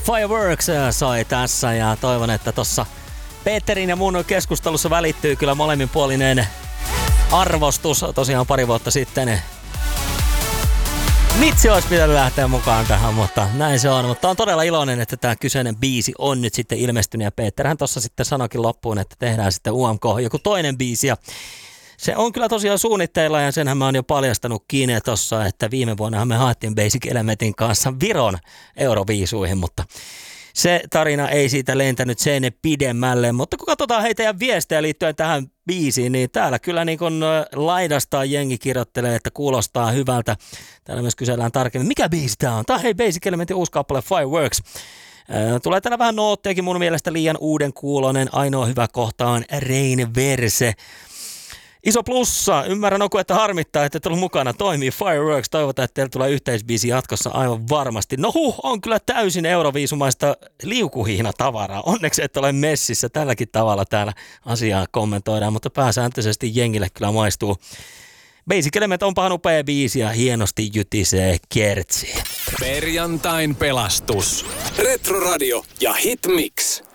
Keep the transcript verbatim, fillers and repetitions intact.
Fireworks soi tässä ja toivon, että tossa Peterin ja mun keskustelussa välittyy kyllä molemminpuolinen arvostus. Tosiaan pari vuotta sitten vitsi olisi pitänyt lähteä mukaan tähän, mutta näin se on. Mutta on todella iloinen, että tämä kyseinen biisi on nyt sitten ilmestynyt ja Peterhän tossa sitten sanoikin loppuun, että tehdään sitten U M K joku toinen biisi ja se on kyllä tosiaan suunnitteilla ja senhän mä oon jo paljastanutkin tossa, että viime vuonna me haettiin Basic Elementin kanssa Viron Euroviisuihin, mutta se tarina ei siitä lentänyt sen pidemmälle, mutta kun katsotaan heitä ja viestejä liittyen tähän biisiin, niin täällä kyllä niin kun laidasta jengi kirjoittelee, että kuulostaa hyvältä. Täällä myös kysellään tarkemmin, mikä biisi tää on? Tää on hei Basic Elementin uusi kappale Fireworks. Tulee täällä vähän noottejakin, mun mielestä liian uuden kuulonen. Ainoa hyvä kohta on Rain Verse. Iso plussa. Ymmärrän Oku, että harmittaa, että et ollut mukana. Toimii Fireworks. Toivotaan, että teillä tulee yhteisbiisi jatkossa aivan varmasti. No huh, on kyllä täysin euroviisumaista liukuhihnatavaraa. Onneksi et ole messissä. Tälläkin tavalla täällä asiaa kommentoidaan, mutta pääsääntöisesti jengille kyllä maistuu. Basic Element on pahan upea biisi ja hienosti jytisee kertsiä. Perjantain pelastus. Retroradio ja Hitmix.